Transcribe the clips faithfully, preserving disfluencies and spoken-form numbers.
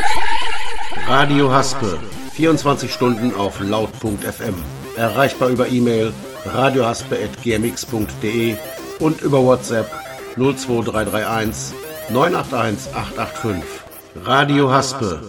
Radio Haspe, vierundzwanzig Stunden auf laut punkt f m. Erreichbar über E-Mail radiohaspe at g m x punkt d e und über WhatsApp null zwei drei drei eins neun acht eins acht acht fünf. Radio Haspe.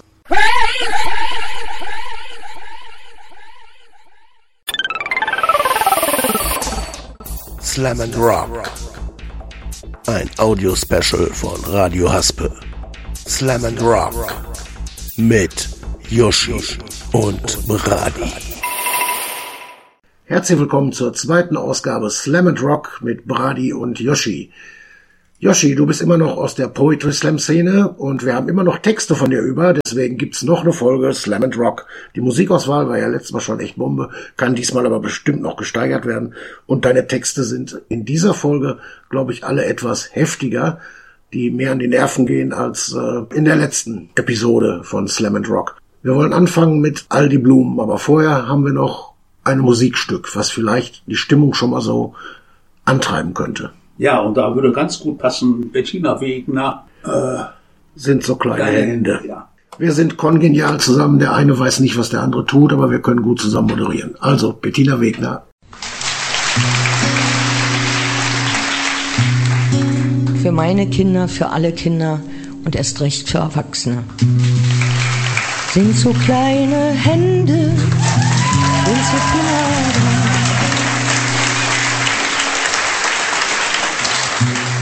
Slam and Rock. Ein Audio-Special von Radio Haspe. Slam and Rock. Mit Yoshi und Brady. Herzlich willkommen zur zweiten Ausgabe Slam and Rock mit Brady und Yoshi. Yoshi, du bist immer noch aus der Poetry Slam Szene und wir haben immer noch Texte von dir über, deswegen gibt's noch eine Folge Slam and Rock. Die Musikauswahl war ja letztes Mal schon echt Bombe, kann diesmal aber bestimmt noch gesteigert werden und deine Texte sind in dieser Folge, glaube ich, alle etwas heftiger, die mehr an die Nerven gehen als äh, in der letzten Episode von Slam and Rock. Wir wollen anfangen mit All die Blumen, aber vorher haben wir noch ein Musikstück, was vielleicht die Stimmung schon mal so antreiben könnte. Ja, und da würde ganz gut passen, Bettina Wegner. Äh, sind so kleine Hände. Ja. Wir sind kongenial zusammen. Der eine weiß nicht, was der andere tut, aber wir können gut zusammen moderieren. Also, Bettina Wegner. Für meine Kinder, für alle Kinder und erst recht für Erwachsene. Sind so kleine Hände, sind so klein.